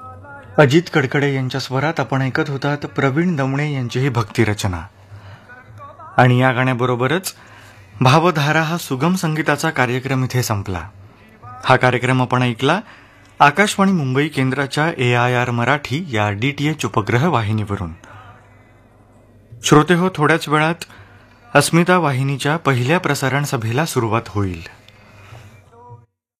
अजित कडकडे यांच्या स्वरात आपण ऐकत होतात प्रवीण दमणे यांची ही भक्तिरचना. आणि या गाण्याबरोबरच भावधारा हा सुगम संगीताचा कार्यक्रम इथे संपला. हा कार्यक्रम आपण ऐकला आकाशवाणी मुंबई केंद्राच्या AIR मराठी या DTH उपग्रह वाहिनीवरून. श्रोते हो, थोड्याच वेळात अस्मिता वाहिनीच्या पहिल्या प्रसारण सभेला सुरुवात होईल.